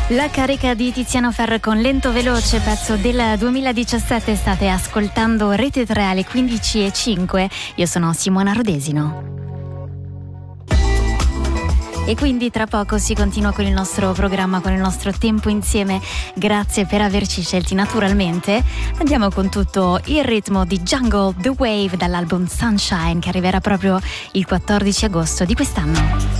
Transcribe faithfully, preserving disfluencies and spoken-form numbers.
La carica di Tiziano Ferro con Lento Veloce, pezzo del duemiladiciassette. State ascoltando Rete tre alle quindici e cinque. Io sono Simona Rodesino. E quindi tra poco si continua con il nostro programma, con il nostro tempo insieme. Grazie per averci scelti naturalmente. Andiamo con tutto il ritmo di Jungle The Wave dall'album Sunshine, che arriverà proprio il quattordici agosto di quest'anno.